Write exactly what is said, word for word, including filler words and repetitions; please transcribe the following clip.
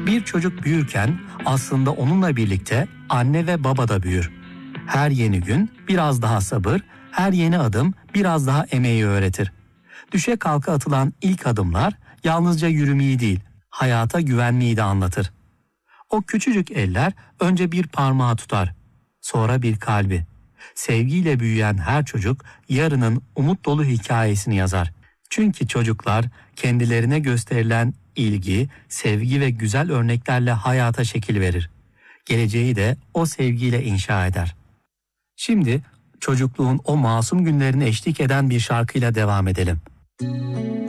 Bir çocuk büyürken aslında onunla birlikte anne ve baba da büyür. Her yeni gün biraz daha sabır, her yeni adım biraz daha emeği öğretir. Düşe kalka atılan ilk adımlar yalnızca yürümeyi değil, hayata güvenmeyi de anlatır. O küçücük eller önce bir parmağı tutar, sonra bir kalbi. Sevgiyle büyüyen her çocuk yarının umut dolu hikayesini yazar. Çünkü çocuklar kendilerine gösterilen ilgi, sevgi ve güzel örneklerle hayata şekil verir. Geleceği de o sevgiyle inşa eder. Şimdi çocukluğun o masum günlerini eşlik eden bir şarkıyla devam edelim.